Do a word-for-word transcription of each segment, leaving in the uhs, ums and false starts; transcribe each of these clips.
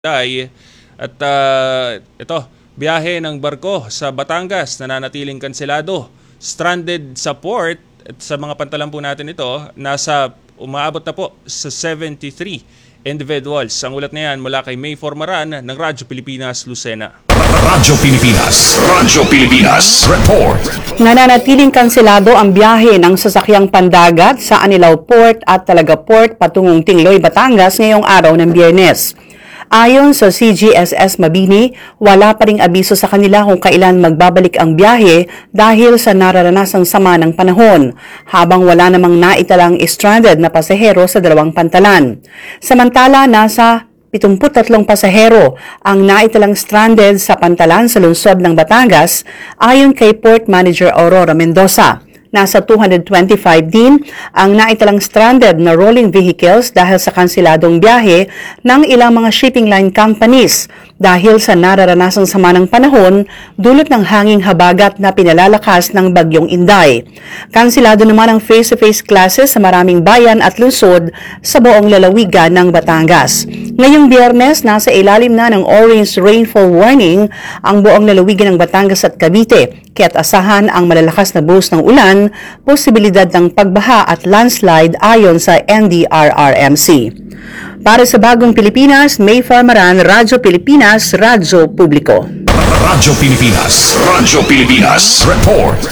Day. At uh, ito, biyahe ng barko sa Batangas nananatiling kanselado. Stranded sa port at sa mga pantalan po natin ito, nasa umaabot na po sa seventy-three individuals. Ang ulat na yan mula kay May Formaran ng Radyo Pilipinas, Lucena. Radyo Pilipinas, Radyo Pilipinas, report. Nananatiling kanselado ang biyahe ng sasakyang pandagat sa Anilao Port at Talaga Port patungong Tingloy, Batangas ngayong araw ng Biyernes. Ayon sa C G S S Mabini, wala pa ring abiso sa kanila kung kailan magbabalik ang biyahe dahil sa nararanasang sama ng panahon, habang wala namang naitalang stranded na pasahero sa dalawang pantalan. Samantala, nasa pitungput tatlong pasahero ang naitalang stranded sa pantalan sa lungsod ng Batangas ayon kay Port Manager Aurora Mendoza. Nasa two hundred twenty-five din ang naitalang stranded na rolling vehicles dahil sa kanseladong biyahe ng ilang mga shipping line companies dahil sa nararanasang sama ng panahon dulot ng hanging habagat na pinalalakas ng Bagyong Inday. Kanselado naman ang face-to-face classes sa maraming bayan at lungsod sa buong lalawigan ng Batangas. Ngayong Biyernes, nasa ilalim na ng orange rainfall warning ang buong lalawigan ng Batangas at Cavite, kaya't asahan ang malalakas na buhos ng ulan, posibilidad ng pagbaha at landslide ayon sa N D R R M C. Para sa Bagong Pilipinas, May Formaran, Radyo Pilipinas, Radyo Publiko. Radyo Pilipinas, Radyo Pilipinas, report.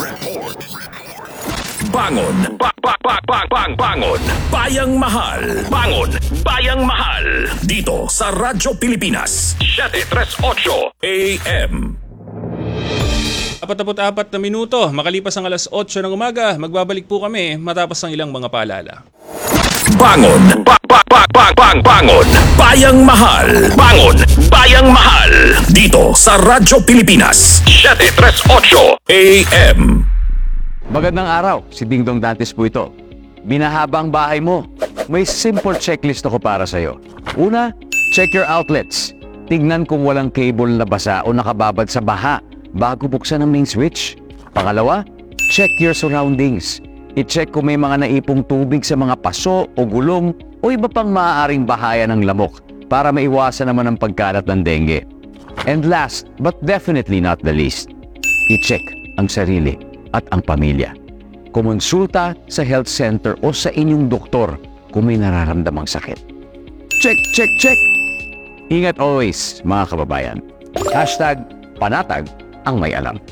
Bangon, ba ba ba ba bang bangon, bayang mahal, bangon, bayang mahal. Dito sa Radyo Pilipinas, seven thirty-eight A M. Apat-apat na minuto, makalipas ang alas otso ng umaga, magbabalik po kami matapos ang ilang mga paalala. Bangon, ba ba ba bang bang bangon, bayang mahal, bangon, bayang mahal. Dito sa Radyo Pilipinas, seven thirty-eight A M. Magandang araw, si Dingdong Dantes po ito. Binahaba ang bahay mo. May simple checklist ako para sa'yo. Una, check your outlets. Tignan kung walang cable na basa o nakababad sa baha bago buksan ang main switch. Pangalawa, check your surroundings. I-check kung may mga naipong tubig sa mga paso o gulong o iba pang maaaring bahaya ng lamok para maiwasan naman ang pagkalat ng dengue. And last, but definitely not the least, i-check ang sarili at ang pamilya. Kumonsulta sa health center o sa inyong doktor kung may nararamdamang sakit. Check, check, check! Ingat always, mga kababayan. Hashtag panatag ang may alam.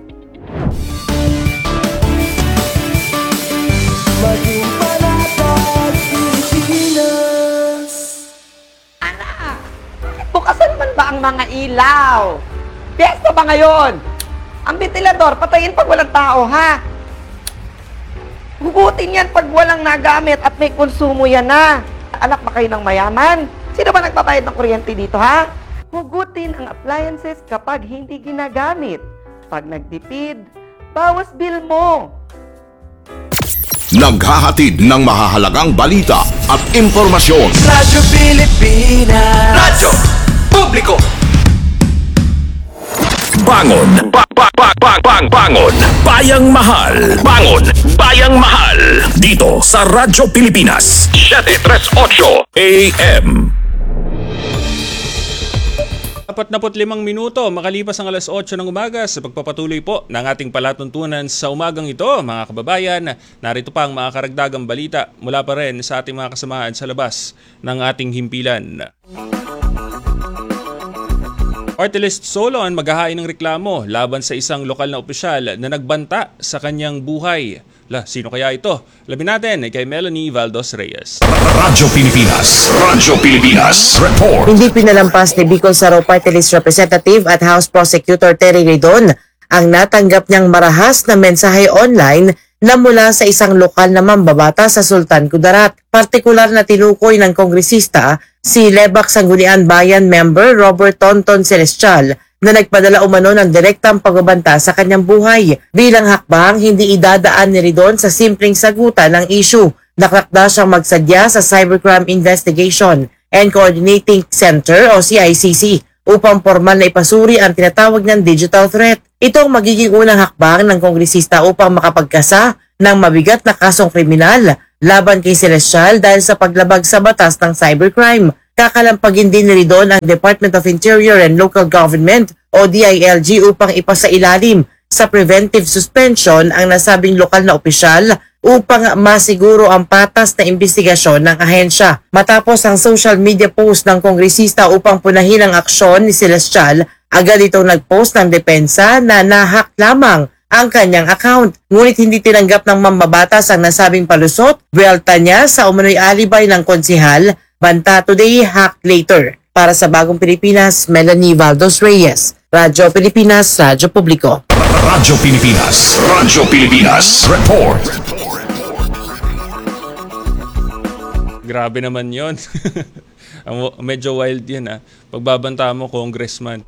Maging panatag, Pilipinas. Anak, bukasan man ba ang mga ilaw? Piyesta ba ngayon? Ang ventilador, patayin pag walang tao, ha? Hugutin yan pag walang nagamit at may konsumo yan na. Anak ba kayo ng mayaman? Sino ba nagpapayad ng kuryente dito, ha? Hugutin ang appliances kapag hindi ginagamit. Pag nagtipid, bawas bill mo. Naghahatid ng mahahalagang balita at impormasyon. Radyo Pilipinas, Radyo Publiko. Bangon, ba ba ba bang bang bangon, bayang mahal, bangon, bayang mahal. Dito sa Radyo Pilipinas, seven thirty-eight A M. Apat na limang minuto, makalipas ang alas otso ng umaga sa pagpapatuloy po ng ating palatuntunan sa umagang ito, mga kababayan. Narito pa ang mga karagdagang balita mula pa rin sa ating mga kasamahan sa labas ng ating himpilan. Artilist Solon maghahain ng reklamo laban sa isang lokal na opisyal na nagbanta sa kanyang buhay. La, sino kaya ito? Labi natin kay Melanie Valdos Reyes. Radyo Pilipinas, Radyo Pilipinas, report. Hindi pinalampas ni Bicol Saro Party List Representative at House Prosecutor Terry Redon ang natanggap niyang marahas na mensahe online na mula sa isang lokal na mambabata sa Sultan Kudarat. Partikular na tinukoy ng kongresista si Lebak Sangguniang Bayan member Robert Tonton Celestial na nagpadala umano ng direktang pagbabanta sa kanyang buhay. Bilang hakbang, hindi idadaan ni Redon sa simpleng sagutan ng issue. Nakakda siyang magsadya sa Cybercrime Investigation and Coordinating Center o C I C C upang formal na ipasuri ang tinatawag ng digital threat. Ito ang magiging unang hakbang ng kongresista upang makapagkasa ng mabigat na kasong kriminal laban kay Celestial dahil sa paglabag sa batas ng cybercrime. Kakalampagin din ni Ridon ang Department of Interior and Local Government o D I L G upang ipasailalim sa preventive suspension ang nasabing lokal na opisyal upang masiguro ang patas na investigasyon ng ahensya. Matapos ang social media post ng kongresista upang punahin ang aksyon ni Celestial, agad itong nagpost ng depensa na nahack lamang ang kanyang account. Ngunit hindi tinanggap ng mambabatas ang nasabing palusot. Buwelta niya sa umano'y alibay ng konsihal, banta today, hack later. Para sa Bagong Pilipinas, Melanie Valdos Reyes, Radyo Pilipinas, Radyo Publiko. Radyo Pilipinas, Radyo Pilipinas, report. Grabe naman yon. Medyo wild yun ha. Pagbabanta mo, congressman.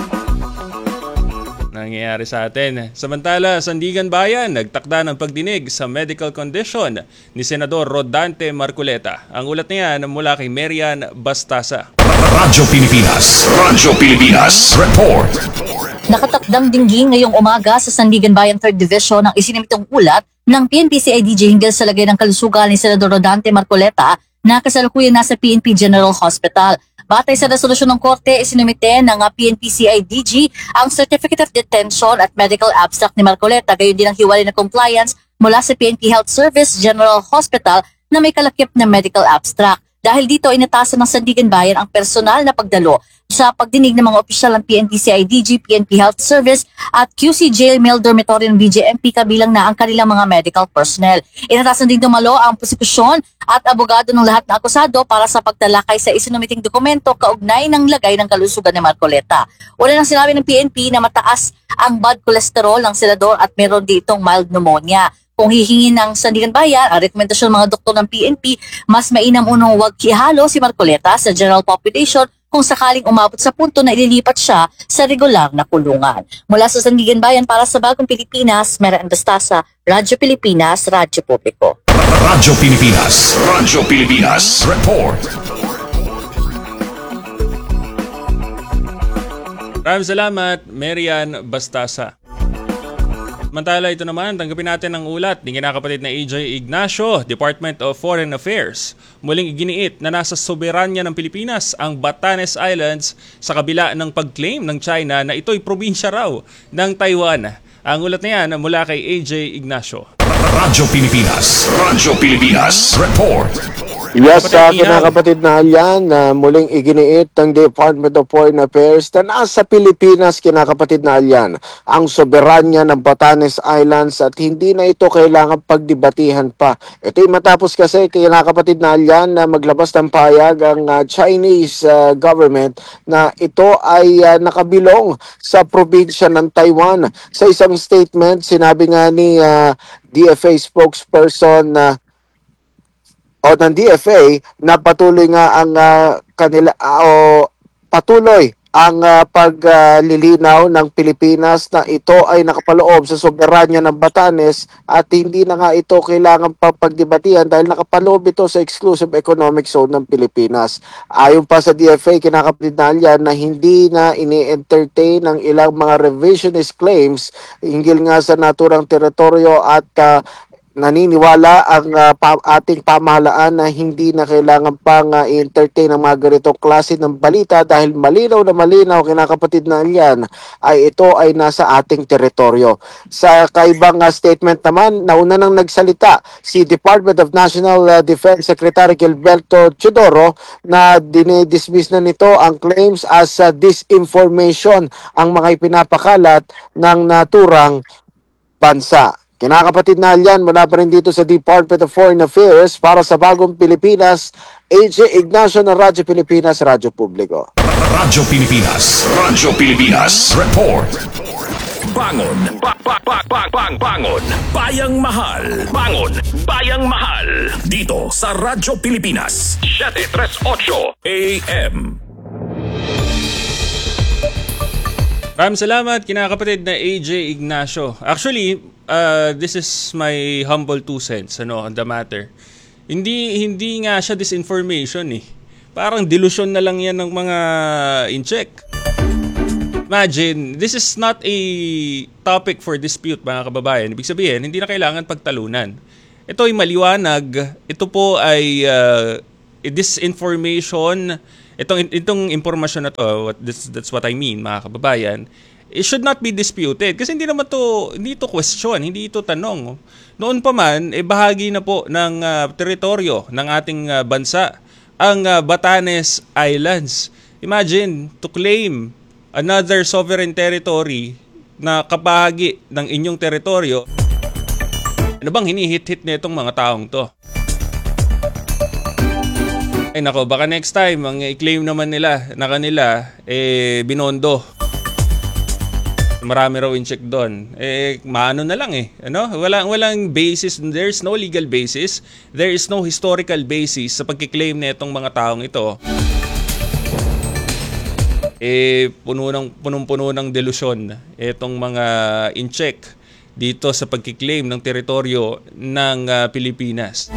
Nangyayari sa atin. Samantala, Sandigan Bayan nagtakda ng pagdinig sa medical condition ni Senador Rodante Marcoleta. Ang ulat niya mula kay Marian Bastasa. Radyo Pilipinas, Radyo Pilipinas, report. Nakatakdang dinggin ngayong umaga sa Sandigan Bayan third Division ang isinimitong ulat ng P N P C I D G hinggil sa lagay ng kalusugan ni Senador Rodante Marcoleta na kasalukuyang nasa P N P General Hospital. Batay sa resolusyon ng Korte, isinumite ng P N P C I D G ang Certificate of Detention at Medical Abstract ni Marcoleta, gayon din ang hiwalay na compliance mula sa P N P Health Service General Hospital na may kalakip na medical abstract. Dahil dito, inatasan ng Sandigan Bayan ang personal na pagdalo sa pagdinig ng mga opisyal ng P N P C I D G, P N P Health Service at Q C Jail Male Dormitory ng B J M P kabilang na ang kanilang mga medical personnel. Inatasan din dumalo ang prosekusyon at abogado ng lahat na akusado para sa pagtalakay sa isinumiting dokumento kaugnay ng lagay ng kalusugan ni Marcoleta. Una nang sinabi ng P N P na mataas ang bad cholesterol ng senador at meron ditong mild pneumonia. Kung hihingin ng Sandigan Bayan, ang rekomendasyon ng mga doktor ng P N P, mas mainam unang huwag ihalo si Marcoleta sa general population kung sakaling umabot sa punto na ililipat siya sa regular na kulungan. Mula sa Sandigan Bayan para sa Bagong Pilipinas, Marian Bastasa, Radyo Pilipinas, Radyo Publiko. Radyo Pilipinas, Radyo Pilipinas, report. Maraming salamat, Marian Bastasa. Samantala, ito naman, tanggapin natin ang ulat ng kinakapatid na A J Ignacio, Department of Foreign Affairs. Muling iginiit na nasa soberanya ng Pilipinas ang Batanes Islands sa kabila ng pag-claim ng China na ito'y probinsya raw ng Taiwan. Ang ulat na yan mula kay A J Ignacio. Radyo Pilipinas, Radyo Pilipinas, report. Yes, sa Kapatid Ian. kinakapatid na yan na muling iginiit ng Department of Foreign Affairs na nasa Pilipinas, kinakapatid na yan, ang soberanya ng Batanes Islands at hindi na ito kailangan pagdebatihan pa. Ito'y matapos kasi kinakapatid na yan na maglabas ng payag ang uh, Chinese uh, government na ito ay uh, nakabilong sa probinsya ng Taiwan. Sa isang statement, sinabi nga ni uh, D F A spokesperson na uh, o ng D F A na patuloy nga ang uh, kanila uh, o patuloy ang uh, paglilinaw uh, ng Pilipinas na ito ay nakapaloob sa soberanya ng Batanes at hindi na nga ito kailangan papagdebatihan dahil nakapaloob ito sa exclusive economic zone ng Pilipinas. Ayon pa sa D F A, kinakapatid na yan na hindi na ini-entertain ng ilang mga revisionist claims hinggil nga sa naturang teritoryo at uh, naniniwala ang uh, pa- ating pamahalaan na hindi na kailangan pang uh, i-entertain ang mga ganitong klase ng balita dahil malinaw na malinaw, kinakapatid na yan, ay ito ay nasa ating teritoryo. Sa kaibang uh, statement naman, nauna nang nagsalita si Department of National uh, Defense Secretary Gilberto Teodoro na dinidismiss na nito ang claims as uh, disinformation ang mga ipinapakalat ng naturang bansa. Kinakapatid na yan, mula pa rin dito sa Department of Foreign Affairs para sa Bagong Pilipinas, A J Ignacio ng Radyo Pilipinas, Radyo Publiko. Radyo Pilipinas, Radyo Pilipinas, report. Bangon, ba- ba- ba- ba- bang- bangon, bayang mahal, bangon, bayang mahal. Dito sa Radyo Pilipinas, seven thirty-eight A M. Maraming salamat, kinakapatid na A J Ignacio. Actually, uh, this is my humble two cents ano, on the matter. Hindi hindi nga siya disinformation eh. Parang delusion na lang yan ng mga in-check. Imagine, this is not a topic for dispute, mga kababayan. Ibig sabihin, hindi na kailangan pagtalunan. Ito ay maliwanag. Ito po ay uh, disinformation itong itong impormasyon na to, what this, that's what I mean, mga kababayan, it should not be disputed kasi hindi naman to hindi to question, hindi ito tanong. Noon pa man, eh, bahagi na po ng uh, teritoryo ng ating uh, bansa ang uh, Batanes Islands. Imagine to claim another sovereign territory na kabahagi ng inyong teritoryo. Ano bang hinihit-hit nitong mga taong to? Ay nako, baka next time ang i-claim naman nila na kanila eh binondo. Marami raw in-check doon. Eh maano na lang eh, ano? Walang walang basis, there's no legal basis, there is no historical basis sa pagki-claim nitong mga taong ito. Eh puno ng punong-puno ng delusyon itong mga in-check dito sa pagki-claim ng teritoryo ng uh, Pilipinas.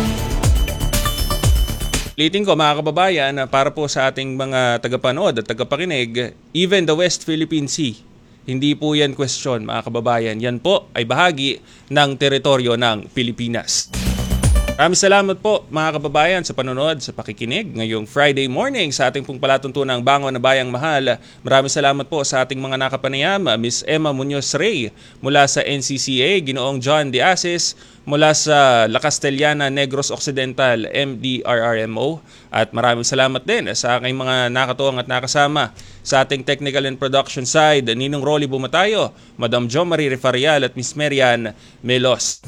Ulitin ko mga kababayan, para po sa ating mga tagapanood at tagapakinig, even the West Philippine Sea, hindi po yan question mga kababayan. Yan po ay bahagi ng teritoryo ng Pilipinas. Maraming salamat po mga kababayan sa panonood, sa pakikinig ngayong Friday morning sa ating pong palatuntunang Bangon na Bayang Mahal. Maraming salamat po sa ating mga nakapanayam, Miss Emma Munoz Rey mula sa N C C A, Ginoong John De Asis mula sa La Castellana, Negros Occidental, M D R R M O. At maraming salamat din sa aking mga nakatuwang at nakasama sa ating technical and production side, Ninong Rolly Bumatayo, Madam Jo Marie Refarial at Miss Marian Melos.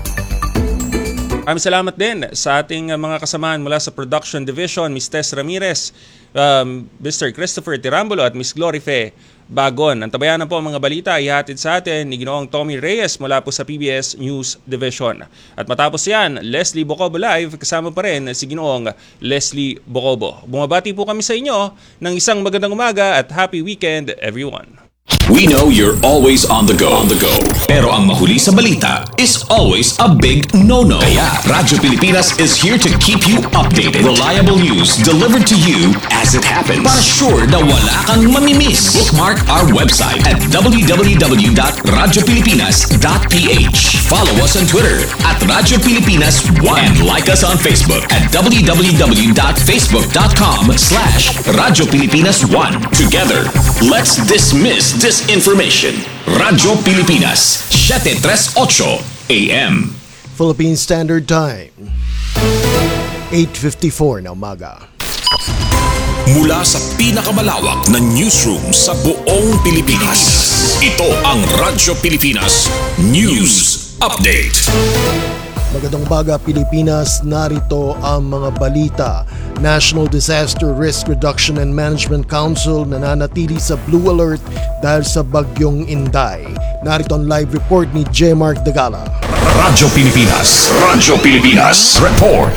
Maraming salamat din sa ating mga kasamahan mula sa Production Division, Miss Tess Ramirez, um, Mister Christopher Tirambulo at Miss Glorife Bagon. Ang tabayanan po ang mga balita ay ihatid sa atin ni Ginoong Tommy Reyes mula po sa P B S News Division. At matapos yan, Leslie Bocobo Live, kasama pa rin si Ginoong Leslie Bocobo. Bumabati po kami sa inyo ng isang magandang umaga at happy weekend everyone. We know you're always on the go. On the go. Pero ang mahuli sa balita is always a big no-no. Kaya Radyo Pilipinas is here to keep you updated. Reliable news delivered to you as it happens. Para sure na wala kang mamimiss. Bookmark our website at w w w dot radyo pilipinas dot p h. Follow us on Twitter at Radyo Pilipinas one. And like us on Facebook at w w w dot facebook dot com slash Radyo Pilipinas one. Together, let's dismiss disinformation. Radyo Pilipinas, seven thirty-eight A M. Philippine Standard Time, eight fifty-four na umaga. Mula sa pinakamalawak na newsroom sa buong Pilipinas, ito ang Radyo Pilipinas News Update. Magandang umaga Pilipinas, narito ang mga balita. National Disaster Risk Reduction and Management Council nananatili sa Blue Alert dahil sa bagyong Inday. Narito ang live report ni J. Mark Dagala. Radyo Pilipinas, Radyo Pilipinas Report.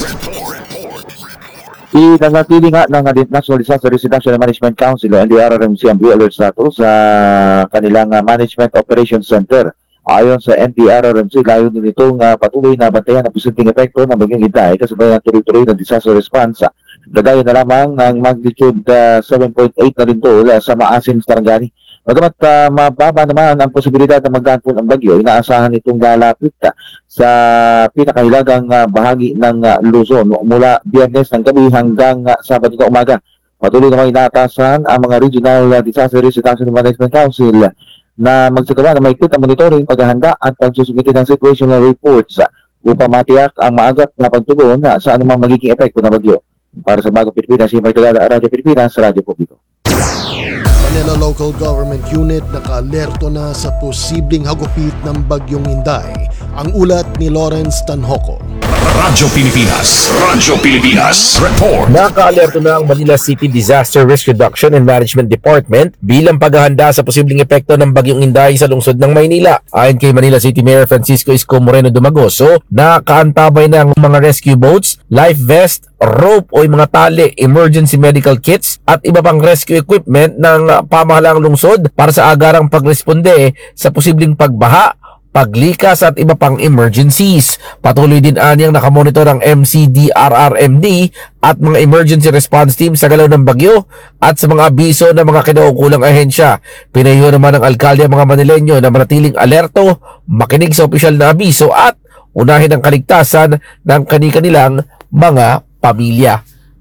Inanatili nga ng National Disaster Risk Reduction and Management Council o N D R R M C ang Blue Alert status sa kanilang Management Operations Center. Ayon sa N D R R M C, layo din itong uh, patuloy na bantayan ang posibleng epekto ng bagyong Inday kasabay ng tuloy-tuloy ng disaster response. Lagayan na lamang ng magnitude uh, seven point eight na rin to uh, sa Maasin, Sarangani. Bagamat uh, mababa naman ang posibilidad na magdagpo ng bagyo, inaasahan itong lalapit uh, sa pinakahilagang uh, bahagi ng uh, Luzon mula Biyernes ng gabi hanggang uh, Sabado na umaga. Patuloy naman inaatasan ang mga Regional uh, Disaster Risk Reduction and Management Council na magsagawa na may kita monitoring, paghahanda at pagsusumite ng situational reports upang matiyak ang maagat na pagtugon sa anumang magiging epekto ng bagyo. Para sa Bagong Pilipinas, si Mark Radyo Pilipinas, Radyo Publiko. Manila Local Government Unit naka-alerto na sa posibleng hagupit ng bagyong Inday. Ang ulat ni Lawrence Tanhoco. Radyo Pilipinas, Radyo Pilipinas Report. Naka-alerto na ang Manila City Disaster Risk Reduction and Management Department bilang paghahanda sa posibleng epekto ng bagyong Inday sa lungsod ng Maynila. Ayon kay Manila City Mayor Francisco Isko Moreno Dumagoso, nakaantabay na ang mga rescue boats, life vest, rope o mga tali, emergency medical kits at iba pang rescue equipment ng pamahalaang lungsod para sa agarang pagresponde sa posibleng pagbaha, paglikas at iba pang emergencies. Patuloy din anyang nakamonitor ang M C D R R M D at mga emergency response team sa galaw ng bagyo at sa mga abiso ng mga kinaukulang ahensya. Pinayo naman ng alkalde ang mga Manileño na manatiling alerto, makinig sa opisyal na abiso at unahin ang kaligtasan ng kani-kanilang mga pamilya.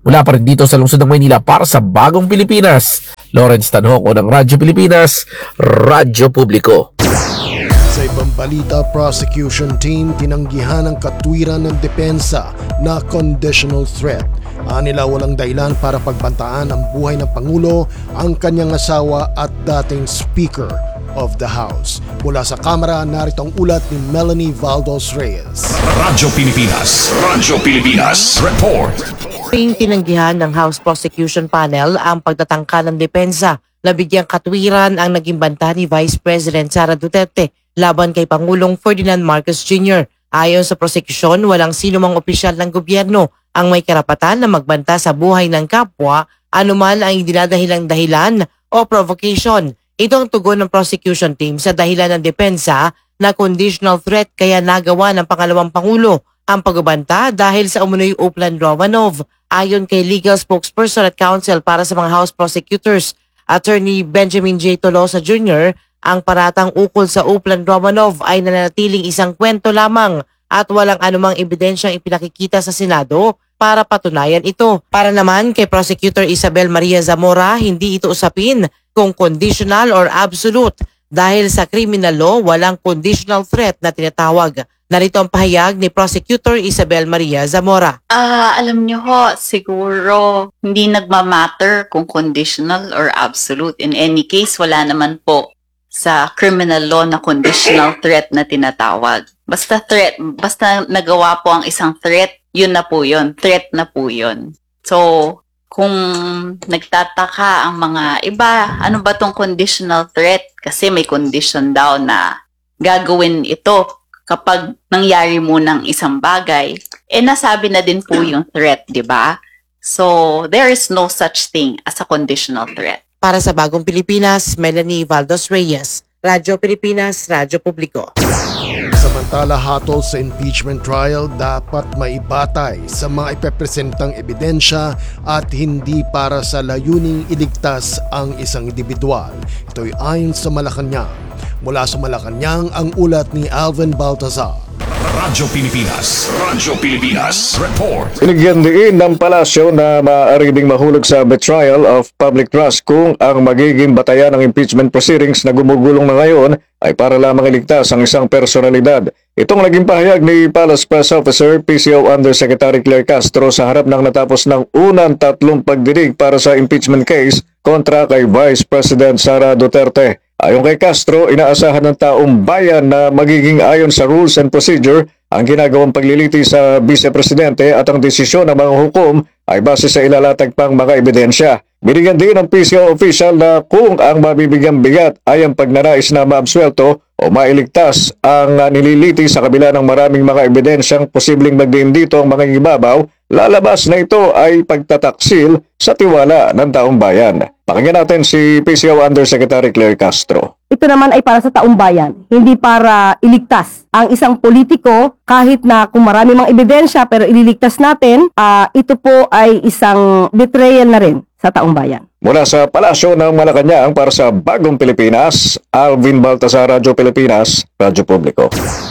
Mula pa rin dito sa lungsod ng Maynila para sa Bagong Pilipinas, Lawrence Tanhoco ng Radyo Pilipinas, Radyo Publiko. Sa ibang balita, prosecution team tinanggihan ang katwiran ng depensa na conditional threat. Anila walang dahilan para pagbantaan ang buhay ng Pangulo, ang kanyang asawa at dating Speaker of the House. Mula sa Kamara, narito ang ulat ni Melanie Valdos Reyes. Radyo Pilipinas, Radyo Pilipinas, report. Tinanggihan ng House Prosecution Panel ang pagtatangka ng depensa. Nabigyang katwiran ang naging banta ni Vice President Sara Duterte laban kay Pangulong Ferdinand Marcos Junior Ayon sa prosekusyon, walang sinumang opisyal ng gobyerno ang may karapatan na magbanta sa buhay ng kapwa, anuman ang idinadahilang dahilan o provocation. Ito ang tugon ng prosecution team sa dahilan ng depensa na conditional threat kaya nagawa ng pangalawang Pangulo ang pagbabanta dahil sa umunoy Uplan Romanov. Ayon kay legal spokesperson at counsel para sa mga House prosecutors, Attorney Benjamin J. Tolosa Junior, ang paratang ukol sa Uplan Romanov ay nananatiling isang kwento lamang at walang anumang ebidensyang ipinakikita sa Senado para patunayan ito. Para naman kay Prosecutor Isabel Maria Zamora, hindi ito usapin kung conditional or absolute dahil sa criminal law walang conditional threat na tinatawag. Narito ang pahayag ni Prosecutor Isabel Maria Zamora. Ah, alam niyo ho, siguro hindi nagmamatter kung conditional or absolute. In any case, wala naman po sa criminal law na conditional threat na tinatawag. Basta threat, basta nagawa po ang isang threat, yun na po yun. Threat na po yun. So, kung nagtataka ang mga iba, ano ba tong conditional threat? Kasi may condition daw na gagawin ito kapag nangyari mo ng isang bagay, eh nasabi na din po yung threat, di ba? So, there is no such thing as a conditional threat. Para sa Bagong Pilipinas, Melanie Valdos Reyes, Radyo Pilipinas, Radyo Publiko. Samantala, hatol sa impeachment trial dapat maibatay sa mga ipepresentang ebidensya at hindi para sa layuning iligtas ang isang individual. Ito'y ayon sa Malacanang. Mula sa Malacanang, ang ulat ni Alvin Baltazar. Radyo Pilipinas, Radyo Pilipinas, report. Binigyan din ng palasyo na maaari ding mahulog sa betrayal of public trust kung ang magiging batayan ng impeachment proceedings na gumugulong na ngayon ay para lamang iligtas ang isang personalidad. Itong naging pahayag ni Palace Press Officer P C O Undersecretary Claire Castro sa harap ng natapos ng unang tatlong pagdinig para sa impeachment case kontra kay Vice President Sara Duterte. Ayon kay Castro, inaasahan ng taong bayan na magiging ayon sa rules and procedure ang ginagawang pagliliti sa Vice-Presidente at ang desisyon ng mga hukom ay base sa ilalatag pang mga ebidensya. Binigyan din ng P C O official na kung ang mabibigyang bigat ay ang pagnanais na maabsuelto o mailigtas ang nililiti sa kabila ng maraming mga ebidensyang posibleng magdiin dito ang mga ibabaw, lalabas na ito ay pagtataksil sa tiwala ng taong bayan. Pakinggan natin si P C O Undersecretary Claire Castro. Ito naman ay para sa taong bayan, hindi para iligtas ang isang politiko kahit na kung marami mang ebidensya pero ililigtas natin, uh, ito po ay isang betrayal na rin sa taong bayan. Mula sa Palasyo ng Malacanang para sa Bagong Pilipinas, Alvin Baltazar, Radyo Pilipinas, Radyo Publiko.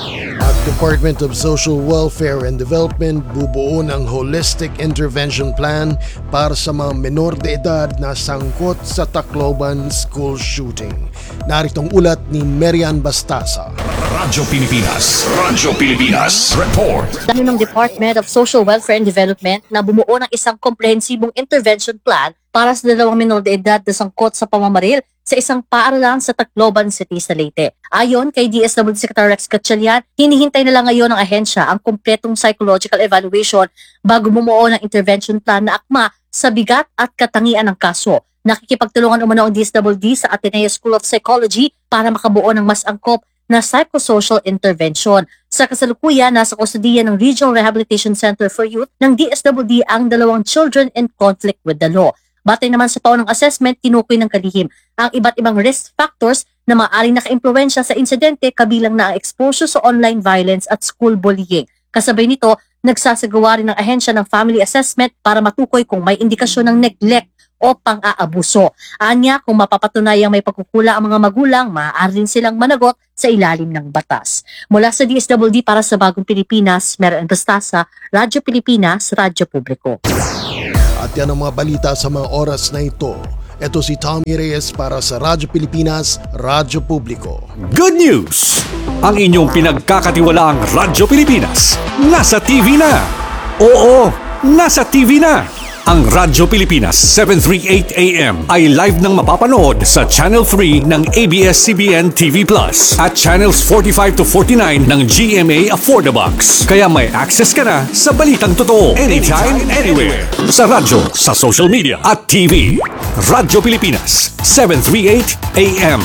At Department of Social Welfare and Development bubuo ng Holistic Intervention Plan para sa mga menor de edad na sangkot sa Tacloban school shooting. Narito ang ulat ni Marian Bastasa. Radyo Pilipinas, Radyo Pilipinas, report. Plano ng Department of Social Welfare and Development na bumuo ng isang komprehensibong intervention plan para sa dalawang menor de edad na sangkot sa pamamaril sa isang paaralan sa Tacloban City sa Leyte. Ayon kay D S W D Secretary Rex Gatchalian, hinihintay na lang ngayon ng ahensya ang kumpletong psychological evaluation bago bumuo ng intervention plan na akma sa bigat at katangian ng kaso. Nakikipagtulungan umano ang D S W D sa Ateneo School of Psychology para makabuo ng mas angkop na psychosocial intervention. Sa kasalukuyan, nasa kustudiya ng Regional Rehabilitation Center for Youth ng D S W D ang dalawang children in conflict with the law. Batay naman sa paunang assessment, tinukoy ng kalihim ang iba't ibang risk factors na maaaring naka-impluwensya sa insidente kabilang na ang exposure sa online violence at school bullying. Kasabay nito, nagsasagawa rin ng ahensya ng family assessment para matukoy kung may indikasyon ng neglect o pang-aabuso. Anya, kung mapapatunayang may pagkukula ang mga magulang, maaari rin silang managot sa ilalim ng batas. Mula sa D S W D para sa Bagong Pilipinas, Marian Bastasa, Radyo Pilipinas, Radyo Publiko. At yan ang mga balita sa mga oras na ito. Ito si Tommy Reyes para sa Radyo Pilipinas, Radyo Publiko. Good news! Ang inyong pinagkakatiwalaang Radyo Pilipinas nasa T V na. Oo, nasa T V na. Ang Radyo Pilipinas seven thirty-eight A M ay live nang mapapanood sa Channel three ng A B S C B N T V Plus at Channels forty-five to forty-nine ng G M A Affordabox. Kaya may access ka na sa balitang totoo anytime, anywhere. Sa radyo, sa social media at T V. Radyo Pilipinas seven thirty-eight A M.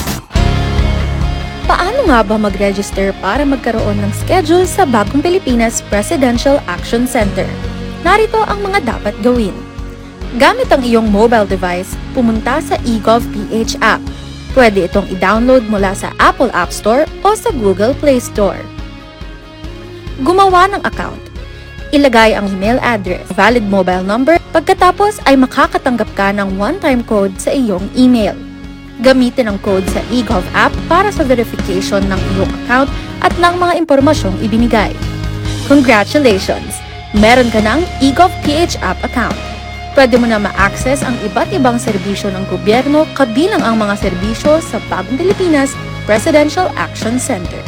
Paano nga ba mag-register para magkaroon ng schedule sa Bagong Pilipinas Presidential Action Center? Narito ang mga dapat gawin. Gamit ang iyong mobile device, pumunta sa eGovPH app. Pwede itong i-download mula sa Apple App Store o sa Google Play Store. Gumawa ng account. Ilagay ang email address, valid mobile number, pagkatapos ay makakatanggap ka ng one-time code sa iyong email. Gamitin ang code sa eGov app para sa verification ng iyong account at ng mga impormasyong ibinigay. Congratulations! Meron ka ng eGovPH app account. Pwede mo na ma-access ang iba't ibang serbisyo ng gobyerno kabilang ang mga serbisyo sa Bagong Pilipinas Presidential Action Center.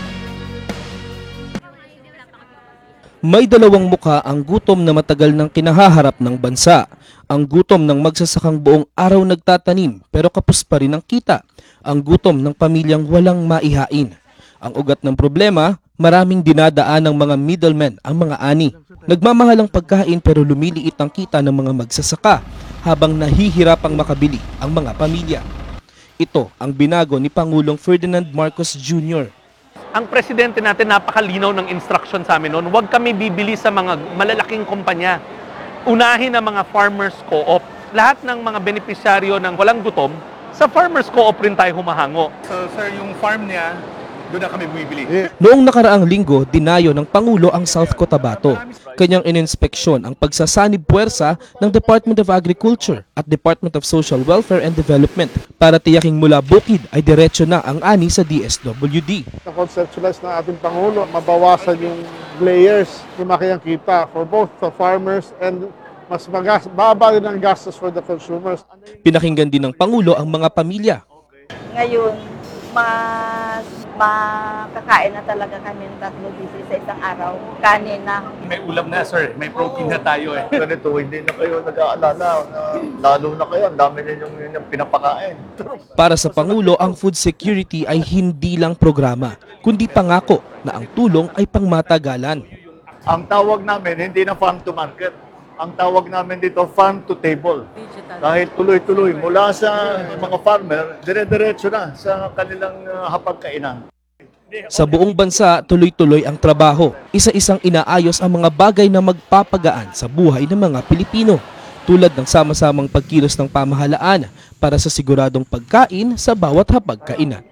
May dalawang mukha ang gutom na matagal nang kinahaharap ng bansa. Ang gutom ng magsasakang buong araw nagtatanim pero kapos pa rin ang kita. Ang gutom ng pamilyang walang maihain. Ang ugat ng problema, maraming dinadaan ng mga middlemen ang mga ani. Nagmamahal ang pagkain pero lumiliit ang kita ng mga magsasaka habang nahihirapang makabili ang mga pamilya. Ito ang binago ni Pangulong Ferdinand Marcos Junior Ang presidente natin napakalinaw ng instruction sa amin noon, huwag kami bibili sa mga malalaking kumpanya. Unahin ang mga farmers co-op. Lahat ng mga benepisyaryo ng walang gutom, sa farmers co-op rin tayo humahango. So sir, yung farm niya, doon na kami bumibili. Noong nakaraang linggo, dinayo ng Pangulo ang South Cotabato. Kanyang ininspeksyon ang pagsasanib puwersa ng Department of Agriculture at Department of Social Welfare and Development para tiyaking mula bukid ay diretso na ang ani sa D S W D. Na-conceptualize ng ating Pangulo, mabawasan yung layers, lumaki ang kita for both the farmers and mas magas, baba din ang gastos for the consumers. Pinakinggan din ng Pangulo ang mga pamilya. Ngayon, mas makakain na talaga kami ng tatlo busy sa isang araw. Kanin na. May ulam na sir, may protein na tayo eh. Ganito, hindi na kayo nag-aalala na lalo na kayo, ang dami ninyong yung pinapakain. Para sa Pangulo, ang food security ay hindi lang programa, kundi pangako na ang tulong ay pangmatagalan. Ang tawag namin, hindi na farm to market. Ang tawag namin dito, farm to table. Dahil tuloy-tuloy, mula sa mga farmer, dire-diretso na sa kanilang uh, hapagkainan. Sa buong bansa, tuloy-tuloy ang trabaho. Isa-isang inaayos ang mga bagay na magpapagaan sa buhay ng mga Pilipino, tulad ng sama-samang pagkilos ng pamahalaan para sa siguradong pagkain sa bawat hapagkainan.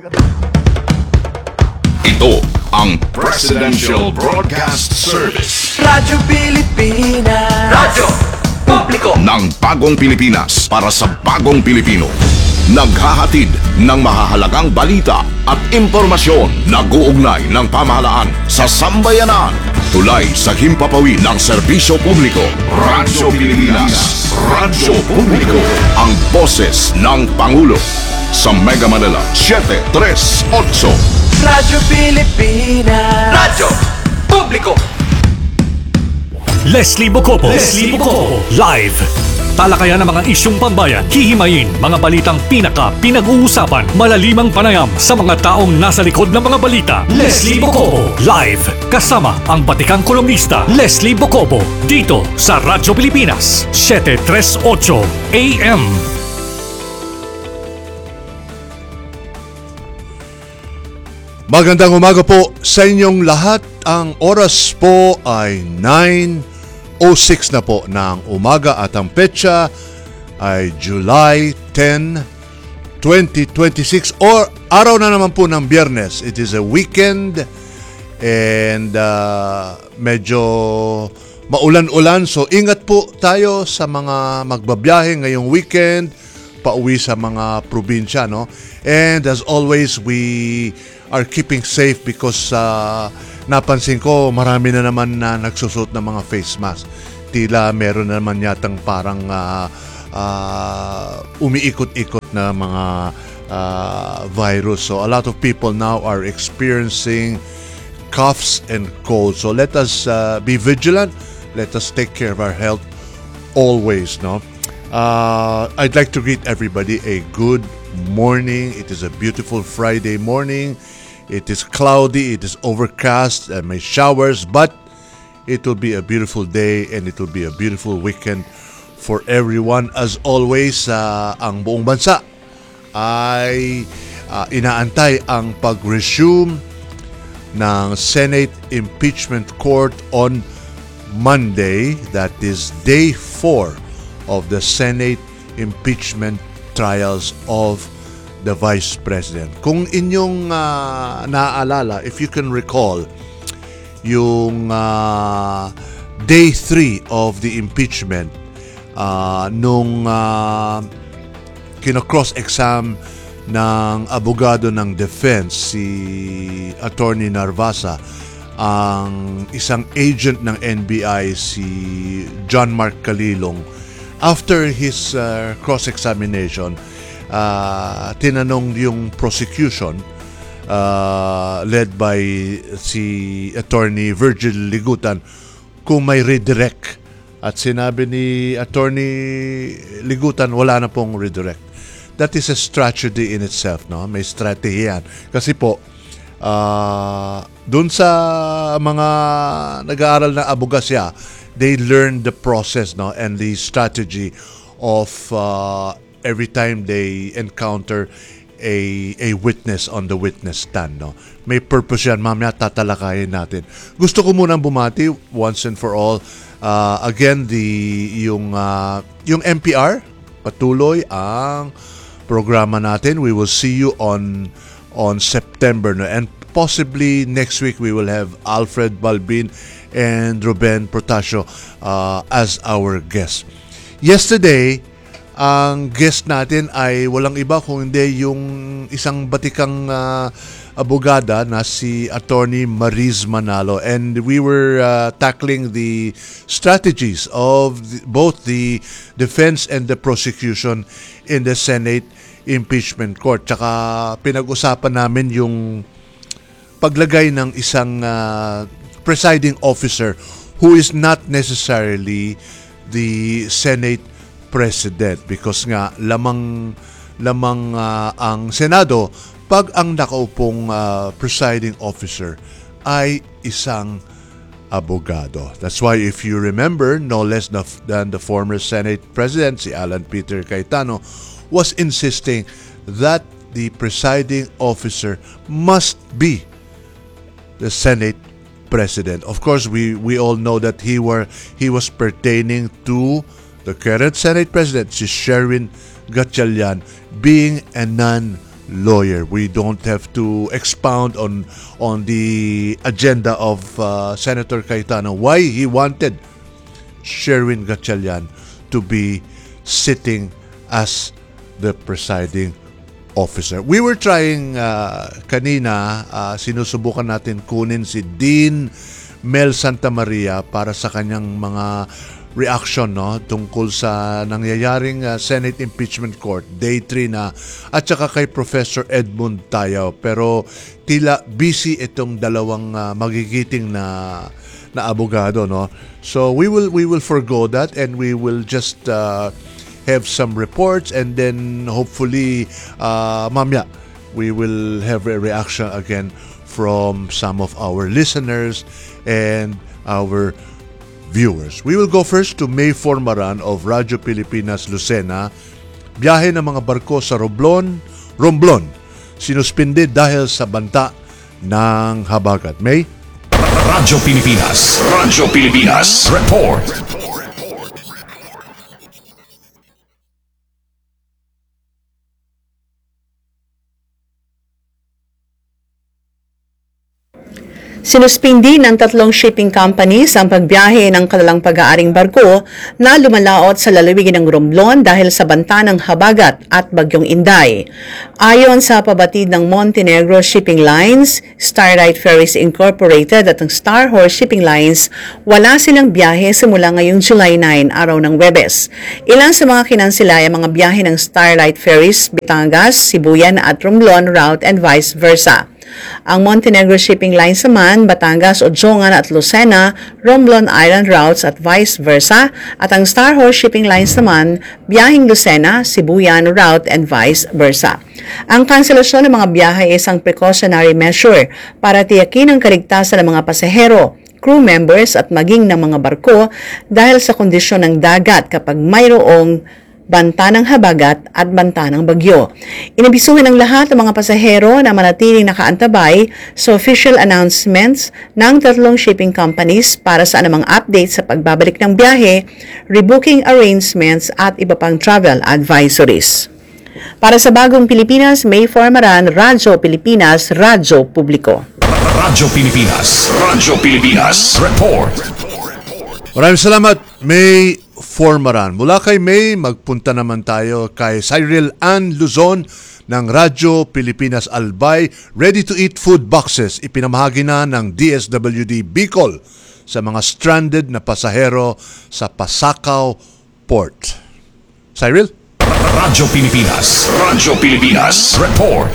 Ito ang Presidential Broadcast Service. Radyo Pilipinas. Radyo Publiko ng Bagong Pilipinas para sa Bagong Pilipino. Naghahatid ng mahahalagang balita at impormasyon na guugnay ng pamahalaan sa sambayanan. Tulay sa himpapawid ng serbisyo publiko. Radyo Pilipinas. Radyo Publiko. Ang boses ng Pangulo. Sa Mega Manila, seven three eight. Radyo Pilipinas. Radyo Publiko. Leslie Bocopo. Leslie Bocopo. Live. Talakayan ng mga isyong pambayan, hihimayin mga balitang pinaka pinag-uusapan, malalimang panayam sa mga taong nasa likod ng mga balita. Leslie Bocopo. Live. Kasama ang batikang kolumnista Leslie Bocopo. Dito sa Radyo Pilipinas, seven thirty-eight A M. Magandang umaga po sa inyong lahat. Ang oras po ay nine oh six na po ng umaga at ang petsa ay July tenth, twenty twenty-six or araw na naman po ng Biyernes. It is a weekend and uh, medyo maulan-ulan, so ingat po tayo sa mga magbabiyahe ngayong weekend pauwi sa mga probinsya, no? And as always, we are keeping safe because uh, napansin ko marami na naman na nagsusot ng mga face mask. tila meron naman yatang parang uh, uh, umiikot-ikot na mga uh, virus. So a lot of people now are experiencing coughs and colds. So let us uh, be vigilant. Let us take care of our health always, no? Uh, I'd like to greet everybody a good morning. It is a beautiful Friday morning. It is cloudy, it is overcast, and may showers, but it will be a beautiful day and it will be a beautiful weekend for everyone. As always, uh, ang buong bansa ay uh, inaantay ang pag-resume ng Senate Impeachment Court on Monday. That is day four of the Senate impeachment trials of the Vice President. Kung inyong uh, naaalala, if you can recall, yung uh, day three of the impeachment, uh, nung uh, kino-cross-exam ng abogado ng defense, si Attorney Narvasa, ang isang agent ng N B I, si John Mark Calilong, after his uh, cross-examination, uh, tinanong yung prosecution uh, led by si Attorney Virgil Ligutan kung may redirect. At sinabi ni Attorney Ligutan, wala na pong redirect. That is a strategy in itself, no? May strategy yan. Kasi po, uh, dun sa mga nag-aaral na abogasya, they learn the process, no, and the strategy of uh, every time they encounter a a witness on the witness stand, no. May purpose yan, mamaya tatalakayin natin. Gusto ko munang bumati once and for all, uh, again, the yung uh, yung M P R, patuloy ang programa natin. We will see you on on September, no, and possibly next week we will have Alfred Balbin and Ruben Protasio uh, as our guests. Yesterday, ang guest natin ay walang iba kung hindi yung isang batikang uh, abogada na si Attorney Mariz Manalo, and we were uh, tackling the strategies of the, both the defense and the prosecution in the Senate Impeachment Court. Tsaka pinag-usapan namin yung paglagay ng isang uh, presiding officer who is not necessarily the Senate President, because nga lamang lamang uh, ang Senado pag ang nakaupong uh, presiding officer ay isang abogado. That's why if you remember, no less than the former Senate President, si Alan Peter Cayetano, was insisting that the presiding officer must be the Senate President. Of course, we, we all know that he were he was pertaining to the current Senate President, si Sherwin Gatchalian, being a non-lawyer. We don't have to expound on on the agenda of uh, Senator Cayetano, why he wanted Sherwin Gatchalian to be sitting as the presiding officer. We were trying uh, kanina, uh, sinusubukan natin kunin si Dean Mel Santamaria para sa kanyang mga reaction, no, tungkol sa nangyayaring uh, Senate Impeachment Court, day three na, at saka kay Professor Edmund Tayaw. Pero tila busy itong dalawang uh, magigiting na na abogado, no. So we will we will forgo that and we will just uh, have some reports, and then hopefully uh, mamaya we will have a reaction again from some of our listeners and our viewers. We will go first to May Formaran of Radyo Pilipinas Lucena. Biyahe ng mga barko sa Romblon, Romblon, sinuspinde dahil sa banta ng habagat. May? Radyo Pilipinas, Radyo Pilipinas, report. Sinuspindi ng tatlong shipping companies ang pagbiyahe ng kanilang pag-aaring barko na lumalaot sa lalawigan ng Romblon dahil sa banta ng habagat at bagyong Inday. Ayon sa pabatid ng Montenegro Shipping Lines, Starlight Ferries Incorporated at ang Star Horse Shipping Lines, wala silang biyahe simula ngayong July nine, araw ng Webes. Ilan sa mga kinansila ay mga biyahe ng Starlight Ferries, Batangas, Sibuyan at Romblon route and vice versa. Ang Montenegro Shipping Lines naman, Batangas, Ojongan at Lucena, Romblon Island routes at vice versa, at ang Star Horse Shipping Lines naman, biyaheng Lucena, Sibuyan route and vice versa. Ang kanselasyon ng mga biyahe ay isang precautionary measure para tiyakin ang kaligtasan ng mga pasahero, crew members at maging ng mga barko dahil sa kondisyon ng dagat kapag mayroong banta ng habagat at banta ng bagyo. Inabisuhin ang lahat ng mga pasahero na manatiling nakaantabay sa official announcements ng tatlong shipping companies para sa anumang update sa pagbabalik ng biyahe, rebooking arrangements at iba pang travel advisories. Para sa Bagong Pilipinas, May Formaran, Radyo Pilipinas, Radyo Publiko. Radyo Pilipinas, Radyo Pilipinas, Report. Maraming salamat, May Formaran. Mula kay May, magpunta naman tayo kay Cyril Ann Luzon ng Radyo Pilipinas Albay. Ready-to-eat food boxes ipinamahagi na ng D S W D Bicol sa mga stranded na pasahero sa Pasakaw Port. Cyril? Radyo Pilipinas, Radyo Pilipinas, Report.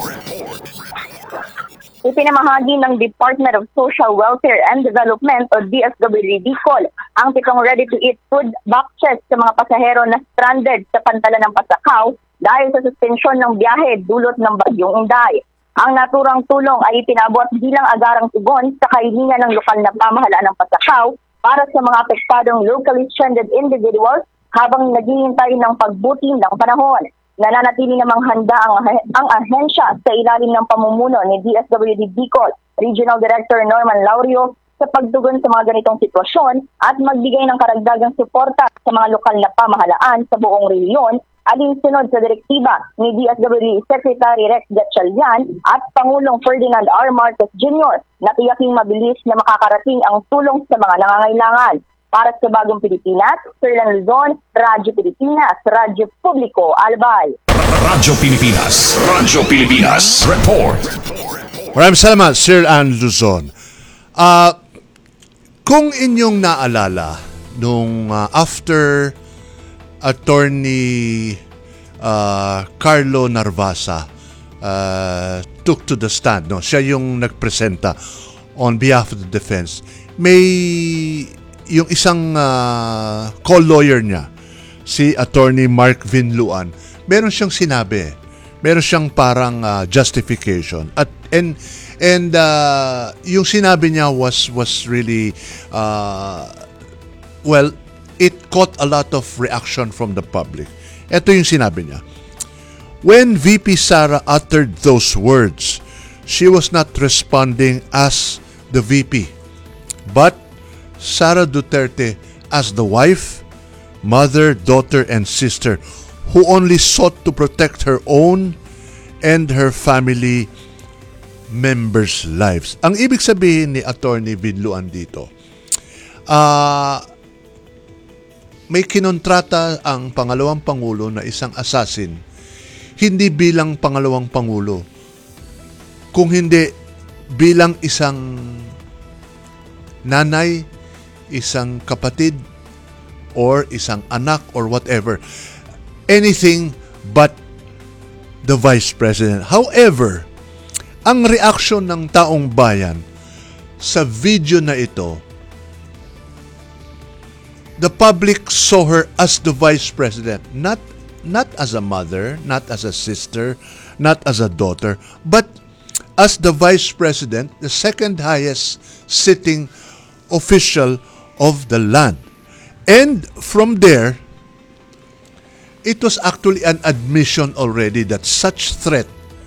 Ipinamahagi ng Department of Social Welfare and Development o D S W D Bicol ang pitong ready-to-eat food boxes sa mga pasahero na stranded sa pantalan ng Pasakaw dahil sa suspensyon ng biyahe dulot ng bagyong Inday. Ang naturang tulong ay ipinabot bilang agarang tugon sa kahilingan ng lokal na pamahalaan ng Pasakaw para sa mga apektadong locally stranded individuals habang naghihintay ng pagbuti ng panahon. Nananatili namang handa ang, ang ahensya sa ilalim ng pamumuno ni D S W D Bicol Regional Director Norman Laurio sa pagtugon sa mga ganitong sitwasyon at magbigay ng karagdagang suporta sa mga lokal na pamahalaan sa buong rehiyon alinsunod sa direktiba ni D S W D Secretary Rex Gatchalian at Pangulong Ferdinand R. Marcos Junior na tiyaking mabilis na makakarating ang tulong sa mga nangangailangan. Para sa Bagong Pilipinas, Sirlan Luzon, Radyo Pilipinas, Radyo Publiko, Albay. Radyo Pilipinas, Radyo Pilipinas, Report. Maraming salamat, Sir Ann Luzon. Uh, kung inyong naalala, nung uh, after Attorney uh, Carlo Narvasa uh, took to the stand, no? Siya yung nagpresenta on behalf of the defense, may yung isang uh, co-lawyer niya, si Attorney Mark Vinluan, meron siyang sinabi, meron siyang parang uh, justification. At and and uh, yung sinabi niya was was really uh, well, it caught a lot of reaction from the public. Ito yung sinabi niya. When V P Sara uttered those words, she was not responding as the V P, but Sara Duterte as the wife, mother, daughter, and sister who only sought to protect her own and her family members' lives. Ang ibig sabihin ni Attorney Vinluan dito, uh, may kinontrata ang pangalawang Pangulo na isang assassin, hindi bilang pangalawang Pangulo, kung hindi bilang isang nanay, isang kapatid, or isang anak, or whatever. Anything but the Vice President. However, ang reaksyon ng taong bayan sa video na ito, the public saw her as the Vice President, not not as a mother, not as a sister, not as a daughter, but as the Vice President, the second highest sitting official of the land. And from there, it was actually an admission already that such threat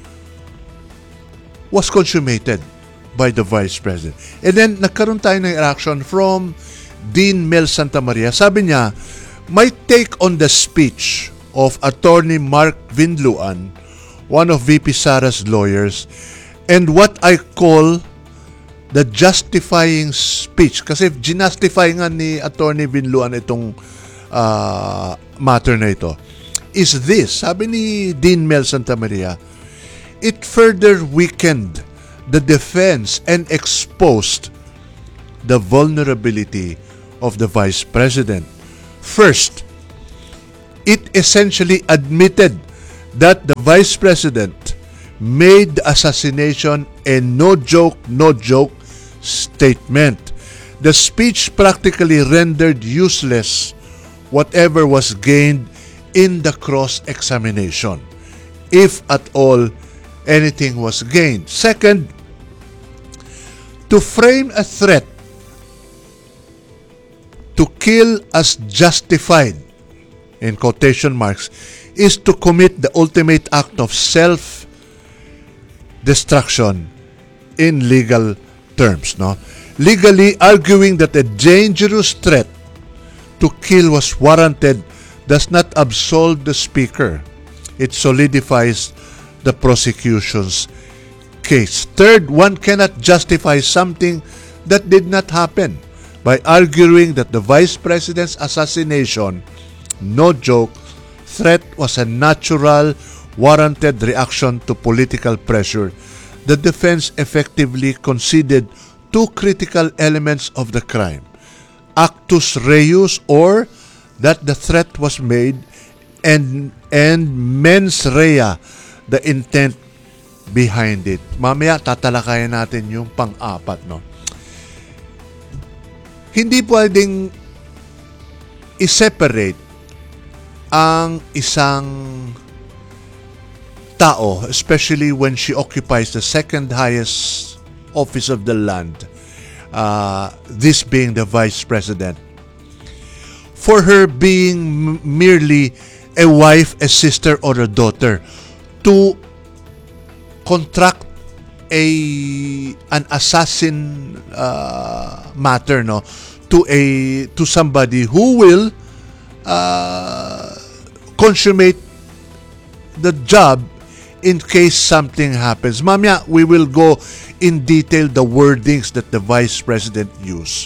was consummated by the Vice President. And then, nagkaroon tayo ng reaction from Dean Mel Santamaria. Sabi niya, my take on the speech of Attorney Mark Vinluan, one of V P Sara's lawyers, and what I call the justifying speech, kasi ginustify nga ni Attorney Binluan itong uh, matter na ito, is this, sabi ni Dean Mel Santamaria, it further weakened the defense and exposed the vulnerability of the Vice President. First, it essentially admitted that the Vice President made the assassination a no joke, no joke statement. The speech practically rendered useless whatever was gained in the cross-examination, if at all anything was gained. Second, to frame a threat to kill as justified, in quotation marks, is to commit the ultimate act of self-destruction in legal terms. No? Legally, arguing that a dangerous threat to kill was warranted does not absolve the speaker. It solidifies the prosecution's case. Third, one cannot justify something that did not happen by arguing that the Vice President's assassination, no joke, threat was a natural, warranted reaction to political pressure. The defense effectively conceded two critical elements of the crime: actus reus, or that the threat was made, and and mens rea, the intent behind it. Mamaya tatalakayan natin yung pang-apat, no? Hindi pwedeng i-separate ang isang tao, especially when she occupies the second highest office of the land, uh, this being the Vice President, for her being m- merely a wife, a sister, or a daughter, to contract a an assassin uh, matter, no, to a to somebody who will uh, consummate the job in case something happens. Mamaya, we will go in detail the wordings that the Vice President used.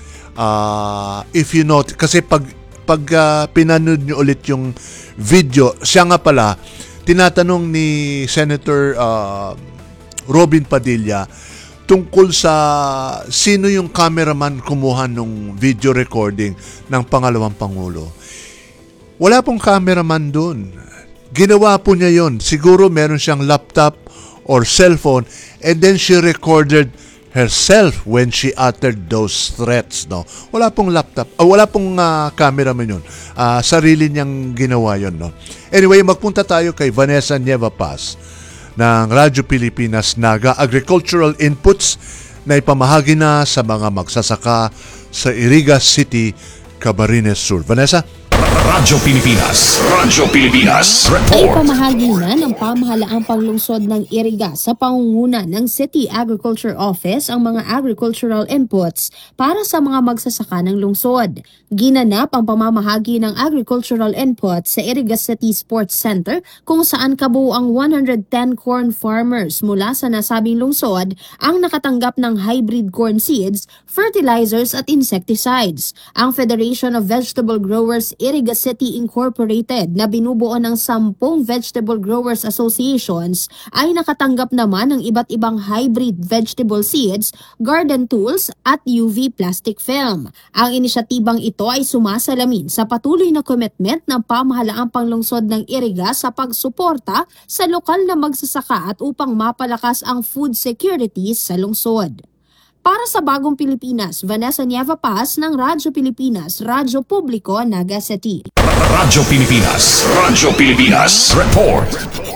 Uh, if you note, kasi pag, pag uh, pinanood nyo ulit yung video, siya nga pala, tinatanong ni Senator uh, Robin Padilla tungkol sa sino yung cameraman kumuha ng video recording ng pangalawang Pangulo. Wala pong cameraman doon. Ginawa po niya yon. Siguro meron siyang laptop or cellphone, and then she recorded herself when she uttered those threats. No? Wala pong laptop, uh, wala pong uh, cameraman yun. Uh, sarili niyang ginawa yon. No? Anyway, magpunta tayo kay Vanessa Nieva Paz ng Radyo Pilipinas Naga. Agricultural inputs na ipamahagi na sa mga magsasaka sa Iriga City, Camarines Sur. Vanessa? Radyo Pilipinas, Radyo Pilipinas, Ay report. pamahagi na ng pamahalaang panglungsod ng Iriga sa pangunguna ng City Agriculture Office ang mga agricultural inputs para sa mga magsasaka ng lungsod. Ginanap ang pamamahagi ng agricultural inputs sa Iriga City Sports Center kung saan kabuuang one hundred ten corn farmers mula sa nasabing lungsod ang nakatanggap ng hybrid corn seeds, fertilizers at insecticides. Ang Federation of Vegetable Growers Iriga City Incorporated na binubuo ng sampung Vegetable Growers Associations ay nakatanggap naman ng iba't ibang hybrid vegetable seeds, garden tools at U V plastic film. Ang inisyatibang ito ay sumasalamin sa patuloy na commitment ng pamahalaang panglungsod ng Iriga sa pagsuporta sa lokal na magsasaka at upang mapalakas ang food security sa lungsod. Para sa Bagong Pilipinas, Vanessa Nieva Paz ng Radyo Pilipinas, Radyo Publiko, Naga City. Radyo Pilipinas, Radyo Pilipinas, report.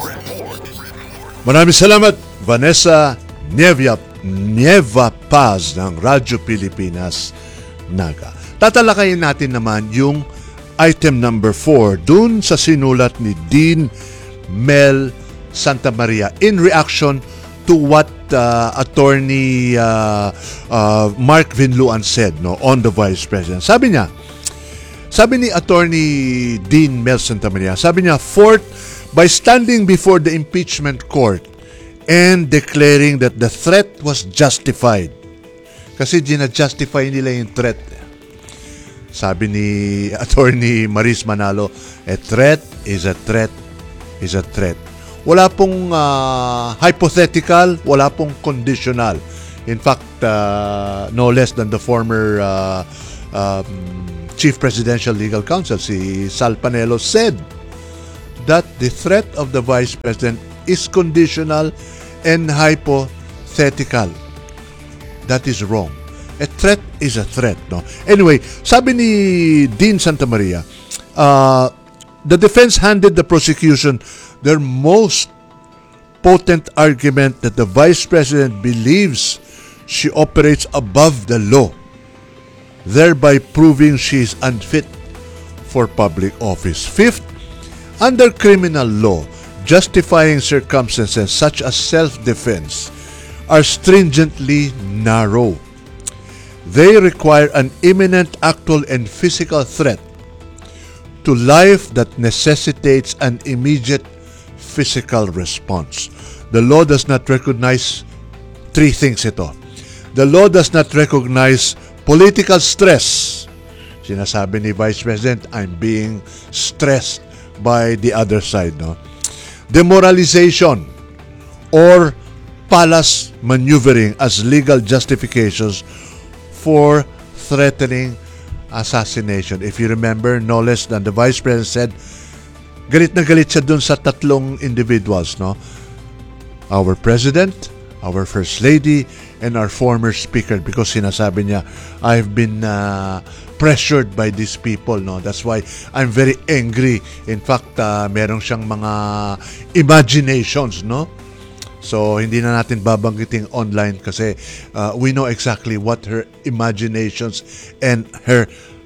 Maraming salamat, Vanessa Nieva, Nieva Paz ng Radyo Pilipinas Naga. Tatalakayin natin naman yung item number four dun sa sinulat ni Dean Mel Santamaria in reaction to what uh, Attorney uh, uh, Mark Vinluan said, no, on the Vice President. Sabi niya, sabi ni Attorney Dean Mel Santamaria, sabi niya, fourth, by standing before the impeachment court and declaring that the threat was justified, Kasi gina-justify nila yung threat. Sabi ni Attorney Maris Manalo, a threat is a threat is a threat. Wala pong uh, hypothetical, wala pong conditional. In fact, uh, no less than the former uh, um, Chief Presidential Legal Counsel, si Sal Panelo, said that the threat of the Vice President is conditional and hypothetical. That is wrong. A threat is a threat, no? Anyway, sabi ni Dean Santamaria, uh, the defense handed the prosecution their most potent argument that the Vice President believes she operates above the law, thereby proving she is unfit for public office. Fifth, under criminal law, justifying circumstances such as self-defense are stringently narrow. They require an imminent actual and physical threat to life that necessitates an immediate physical response. The law does not recognize three things ito. The law does not recognize political stress. Sinasabi ni Vice President, I'm being stressed by the other side. No? Demoralization or palace maneuvering as legal justifications for threatening assassination. If you remember, no less than the Vice President said, galit na galit siya dun sa tatlong individuals, no? Our President, our First Lady, and our former Speaker, because sinasabi niya, I've been uh, pressured by these people, no? That's why I'm very angry. In fact, uh, meron siyang mga imaginations, no? So, hindi na natin babanggiting online kasi uh, we know exactly what her imaginations and her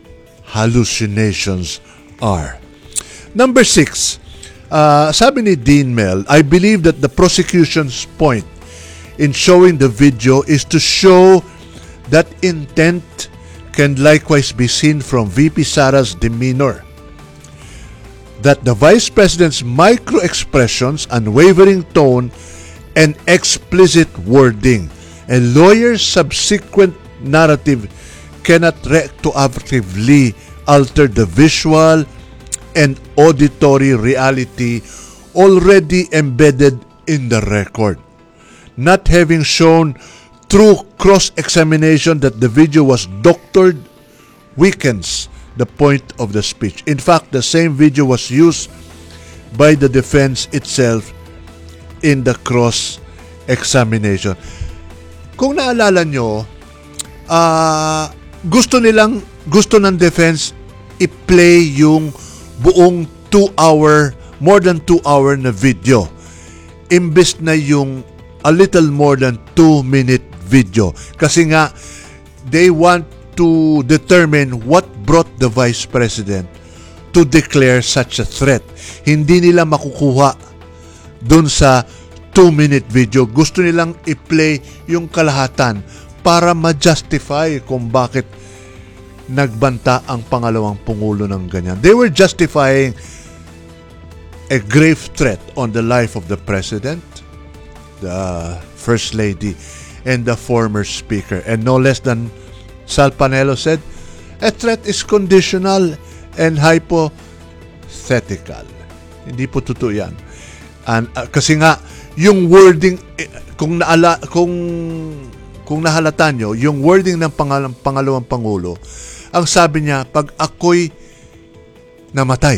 hallucinations are. Number six, uh, sabi ni Dean Mel, I believe that the prosecution's point in showing the video is to show that intent can likewise be seen from V P Sara's demeanor. That the Vice President's micro-expressions, unwavering tone, and explicit wording, a lawyer's subsequent narrative cannot retroactively alter the visual and auditory reality already embedded in the record. Not having shown through cross-examination that the video was doctored weakens the point of the speech. In fact, the same video was used by the defense itself in the cross-examination. Kung naalala nyo, uh, gusto nilang, gusto ng defense i-play yung buong two-hour, more than two-hour na video. Imbes na yung a little more than two-minute video. Kasi nga, they want to determine what brought the Vice President to declare such a threat. Hindi nila makukuha dun sa two-minute video. Gusto nilang i-play yung kalahatan para ma-justify kung bakit nagbanta ang pangalawang Pangulo ng ganyan. They were justifying a grave threat on the life of the President, the First Lady, and the former Speaker. And no less than Sal Panelo said, a threat is conditional and hypothetical. Hindi po totoo yan. And, uh, kasi nga, yung wording, eh, kung naala, kung kung nahalata nyo, yung wording ng pangal- pangalawang Pangulo, ang sabi niya, pag ako'y namatay.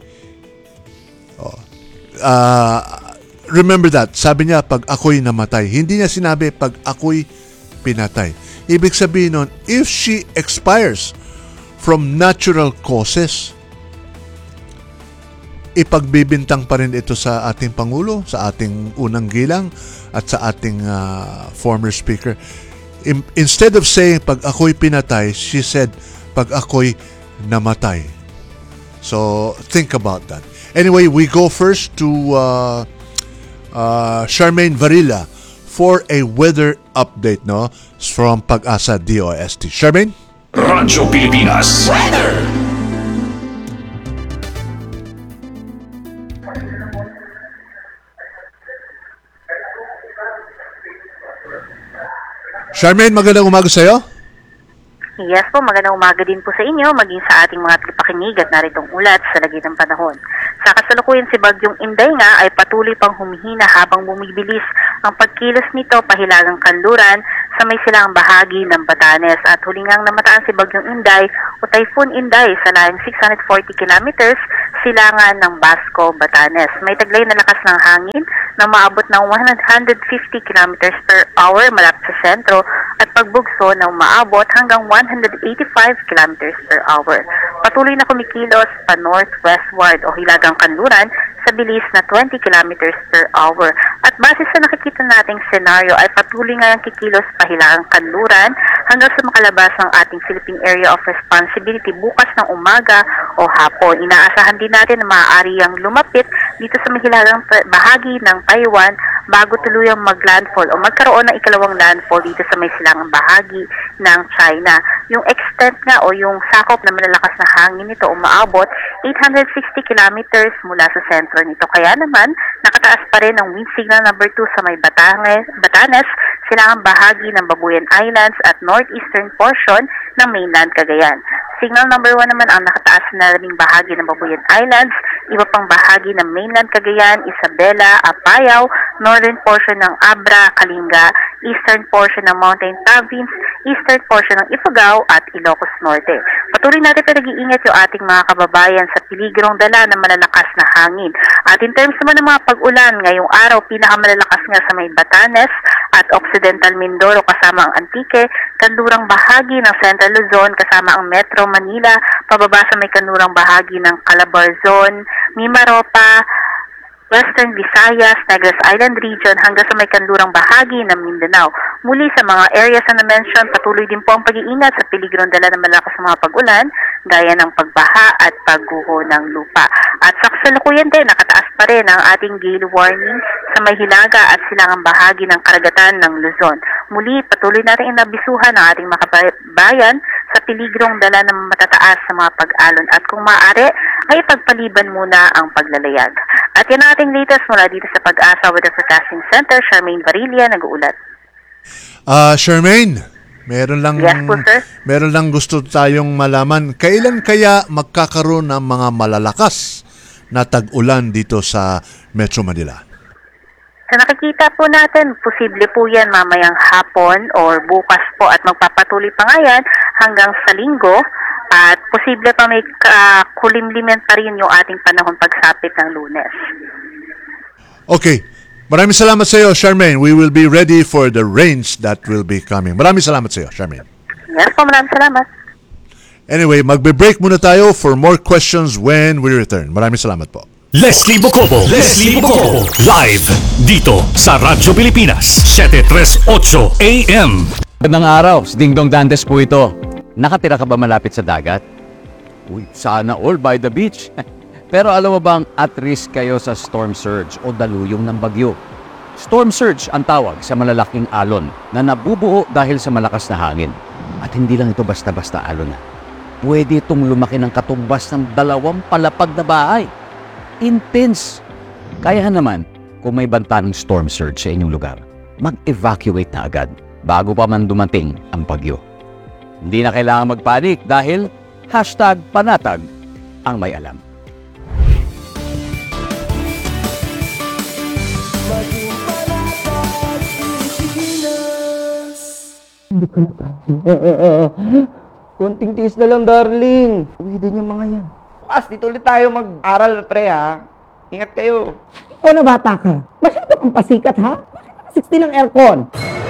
Oh. Uh, remember that, sabi niya, pag ako'y namatay. Hindi niya sinabi, pag ako'y pinatay. Ibig sabihin nun, if she expires from natural causes, ipagbibintang pa rin ito sa ating Pangulo, sa ating unang gilang, at sa ating uh, former Speaker. In, instead of saying, pag ako'y pinatay, she said, pag ako'y namatay. So, think about that. Anyway, we go first to uh, uh, Charmaine Varilla for a weather update, no? From Pag-asa D O S T. Charmaine? Radyo Pilipinas. Weather! Charmaine, magandang umaga sa iyo. Yes po, magandang umaga din po sa inyo, maging sa ating mga tagapakinig at naritong ulat sa lagi ng panahon. Sa kasalukuyan si Bagyong Inday nga ay patuloy pang humihina habang bumibilis ang pagkilos nito pahilagang kanluran sa may silangang bahagi ng Batanes. At huli ngang namataan si Bagyong Inday o Typhoon Inday sa layong six hundred forty kilometers silangan ng Basco, Batanes. May taglay na lakas ng hangin na maabot ng one hundred fifty kilometers per hour malapit sa sentro at pagbugso na umaabot hanggang one hundred eighty-five kilometers per hour. Patuloy na kumikilos pa northwestward o hilagang kanluran sa bilis na twenty kilometers per hour. At base sa nakikita nating senaryo ay patuloy nga ang kikilos pa hilagang kanluran hanggang sa makalabas ng ating Philippine Area of Responsibility bukas ng umaga o hapon. Inaasahan din natin na maaari ang lumapit dito sa mahilagang bahagi ng Taiwan bago tuluyang mag-landfall o magkaroon ng ikalawang landfall dito sa may silangang bahagi ng China. Yung extent nga o yung sakop na malalakas na hangin nito umaabot eight hundred sixty kilometers mula sa sentro nito. Kaya naman, nakataas pa rin ang wind signal number two sa may Batanes, Batanes silangang bahagi ng Babuyan Islands at northeastern portion ng mainland Cagayan. Signal number one naman ang nakataas na ring bahagi ng Babuyan Islands, iba pang bahagi ng mainland Cagayan, Isabela, Apayao, northern portion ng Abra, Kalinga, eastern portion ng Mountain Province, eastern portion ng Ifugao at Ilocos Norte. Patuloy natin pinag-iingat yung ating mga kababayan sa peligrong dala ng malalakas na hangin. At in terms naman ng mga pag-ulan, ngayong araw pinakamalalakas nga sa may Batanes at Occidental Mindoro kasama ang Antique, kanlurang bahagi ng Central Luzon kasama ang Metro Manila, pababa sa may kanlurang bahagi ng Calabarzon, Mimaropa, Western Visayas, Negros Island Region hanggang sa may kanlurang bahagi ng Mindanao. Muli sa mga areas na na-mention, patuloy din po ang pag-iingat sa peligrong dala ng malakas na mga pag-ulan, gaya ng pagbaha at pagguho ng lupa. At sa kasalukuyan din, nakataas pa rin ang ating gale warning sa may hilaga at silangang bahagi ng karagatan ng Luzon. Muli, patuloy natin inabisuhan ang ating mga kabayan sa peligrong dala ng matataas sa mga pag-alon at kung maaari ay pagpaliban muna ang paglalayag. At yan ang ating latest mula dito sa Pag-asa Weather Forecasting Center. Charmaine Barilla, nag-uulat. Ah, uh, Charmaine, meron lang yes, po, sir. meron lang gusto tayong malaman. Kailan kaya magkakaroon ng mga malalakas na tag-ulan dito sa Metro Manila? Sa nakikita po natin, posible po yan mamayang hapon or bukas po at magpapatuloy pa nga yan hanggang sa linggo at posible pa may uh, kulimliman pa rin yung ating panahon pagsapit ng Lunes. Okay. Maraming salamat sa iyo, Charmaine. We will be ready for the rains that will be coming. Maraming salamat sa iyo, Charmaine. Yes po, maraming salamat. Anyway, magbe-break muna tayo for more questions when we return. Maraming salamat po. Leslie Bocobo, Leslie Bocobo, live dito sa Radyo Pilipinas, seven thirty-eight A M. Magandang araw, si Dingdong Dantes po ito. Nakatira ka ba malapit sa dagat? Uy, sana all by the beach. Pero alam mo bang at risk kayo sa storm surge o daluyong ng bagyo? Storm surge ang tawag sa malalaking alon na nabubuo dahil sa malakas na hangin. At hindi lang ito basta-basta alon na. Pwede itong lumaki ng katumbas ng dalawang palapag na bahay. Intense. Kaya naman, kung may banta ng storm surge sa inyong lugar, mag-evacuate na agad bago pa man dumating ang bagyo. Hindi na kailangan magpanik dahil hashtag panatag ang may alam. Hindi ko na konting tiis na lang, darling. Uwi din yung mga yan. Bukas, dito ulit tayo mag-aral, pre, ha? Ingat kayo. Ikaw na bata ka. Masyado kang pasikat, ha? sixty ng aircon.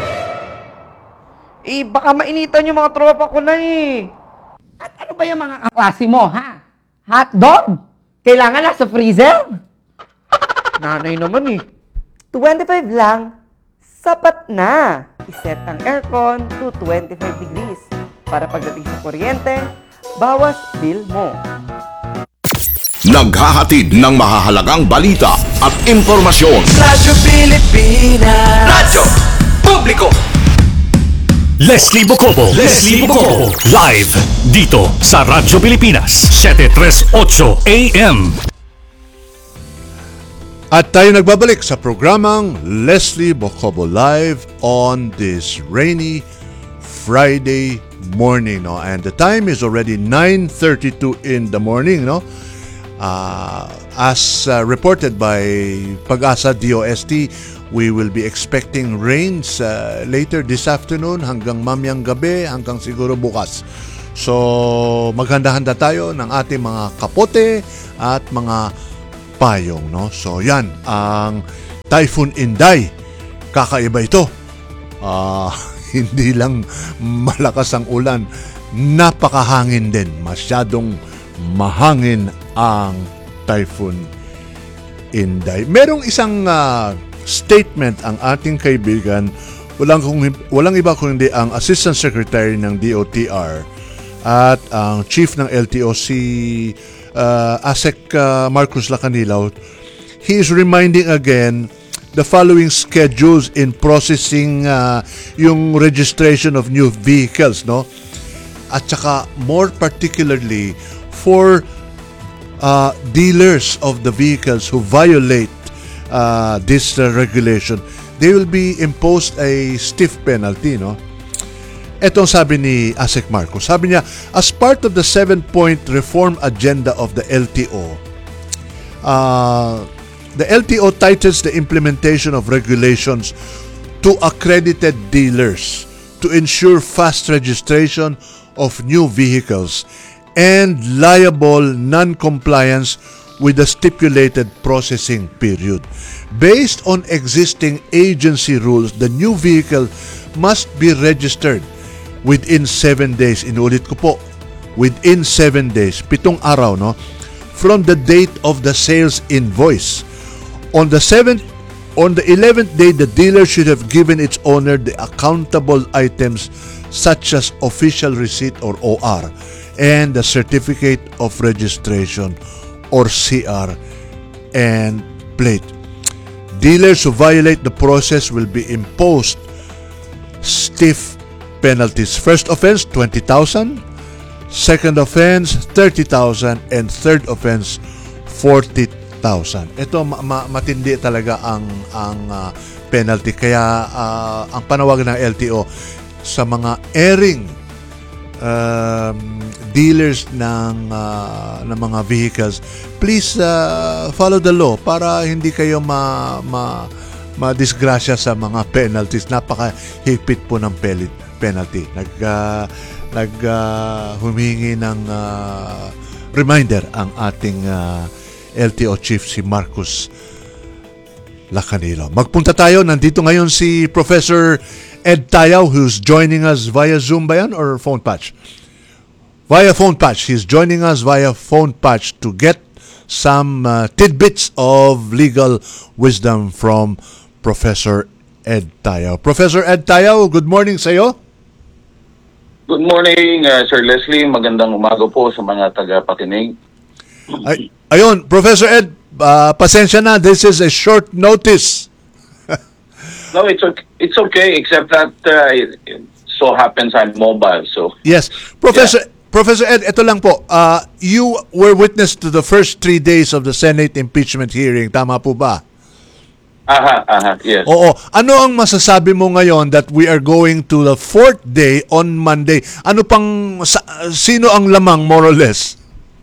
Eh, baka mainitan yung mga tropa ko na, eh. At ano ba yung mga kaklase mo, ha? Hotdog? Kailangan na sa freezer? Nanay naman, eh. twenty-five lang, sapat na. Iset ang aircon to twenty-five degrees para pagdating sa kuryente, bawas bill mo. Naghahatid ng mahahalagang balita at impormasyon. Radyo Pilipinas. Radyo Publiko. Leslie Bocobo, Leslie Bocobo, live dito sa Radyo Pilipinas, seven thirty-eight A M. At tayo nagbabalik sa programang Leslie Bocobo Live on this rainy Friday morning, no? And the time is already nine thirty-two in the morning, no? Uh, as uh, reported by Pag-asa D O S T, we will be expecting rains uh, later this afternoon hanggang mamayang gabi, hanggang siguro bukas. So, maghanda-handa tayo ng ating mga kapote at mga payong, no? So, yan ang Typhoon Inday. Kakaiba ito. Ah, uh, hindi lang malakas ang ulan, napakahangin din. Masyadong mahangin ang Typhoon Inday. Merong isang uh, statement ang ating kaibigan, walang, kung, walang iba kundi ang Assistant Secretary ng D O T R at ang Chief ng L T O, si uh, Asek uh, Marcos Lacanilaw. He is reminding again the following schedules in processing uh, yung registration of new vehicles, no? At saka more particularly for uh, dealers of the vehicles who violate uh, this uh, regulation, they will be imposed a stiff penalty, no? Ito ang sabi ni Asek Marcos. Sabi niya, as part of the seven-point reform agenda of the L T O, uh, the L T O tightens the implementation of regulations to accredited dealers to ensure fast registration of new vehicles and liable non-compliance with the stipulated processing period. Based on existing agency rules, the new vehicle must be registered within seven days. Inulit ko po, within seven days, pitong araw, no? From the date of the sales invoice. On the seventh, on the eleventh day, the dealer should have given its owner the accountable items such as official receipt or O R and the certificate of registration or C R and plate. Dealers who violate the process will be imposed stiff penalties. First offense, twenty thousand. Second offense, thirty thousand. And third offense, forty thousand. Ito ma- ma- matindi talaga ang ang uh, penalty. Kaya uh, ang panawagan ng L T O sa mga erring um, dealers ng uh, ng mga vehicles, please uh, follow the law para hindi kayo ma ma madisgrasya sa mga penalties. Napakahigpit po ng penalty. Nag uh, nag uh, humingi ng uh, reminder ang ating uh, L T O Chief, si Marcos Lacanilaw. Magpunta tayo. Nandito ngayon si Professor Ed Tayaw, who's joining us via Zoom ba yan or phone patch? Via phone patch. He's joining us via phone patch to get some uh, tidbits of legal wisdom from Professor Ed Tayaw. Professor Ed Tayaw, good morning sa iyo. Good morning, uh, Sir Leslie. Magandang umaga po sa mga taga-pakinig. Ay, ayun, Professor Ed, uh, pasensya na, this is a short notice. No, it's okay, it's okay except that uh, it, it so happens I'm mobile. So yes, Professor yeah. Professor Ed, ito lang po. Uh, you were witness to the first three days of the Senate impeachment hearing. Tama po ba? Aha, aha, yes. Oo. Ano ang masasabi mo ngayon that we are going to the fourth day on Monday? Ano pang, sa, sino ang lamang more or less?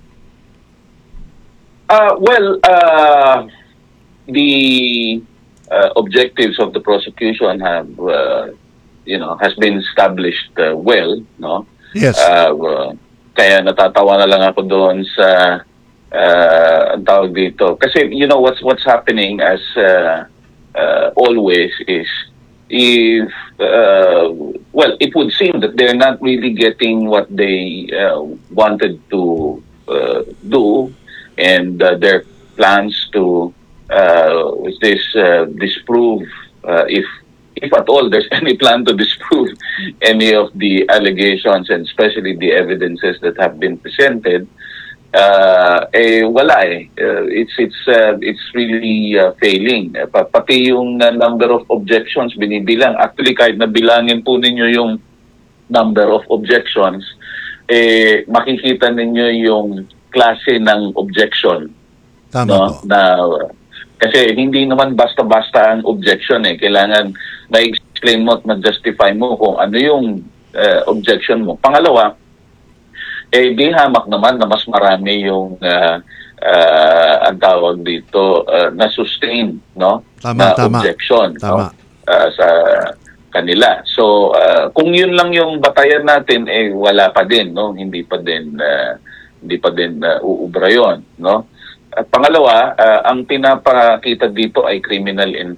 Uh, well, uh, the uh, objectives of the prosecution have, uh, you know, has been established uh, well, no? Yes. Uh, uh, kaya natatawa na lang ako doon sa uh, ang tawag dito. Kasi, you know, what's what's happening as uh, uh, always is if, uh, well, it would seem that they're not really getting what they uh, wanted to uh, do. And uh, their plans to uh, this uh, disprove, uh, if if at all there's any plan to disprove any of the allegations and especially the evidences that have been presented, uh, eh wala eh. Uh, it's it's uh, it's really uh, failing. Uh, pati yung uh, number of objections binibilang. Actually, kahit nabilangin po ninyo yung number of objections, eh makikita ninyo yung klase ng objection. Tama no? po. Na, kasi hindi naman basta-basta ang objection eh. Kailangan ma-explain mo at ma-justify mo kung ano yung uh, objection mo. Pangalawa, eh di hamak naman na mas marami yung uh, uh, ang tawag dito uh, na sustain, no? Tama, na tama. objection, Tama. no? Uh, sa kanila. So uh, kung yun lang yung batayan natin, eh wala pa din, no? Hindi pa din uh, hindi pa din uh, uubra yun, no? At pangalawa, uh, ang pinapakita dito ay criminal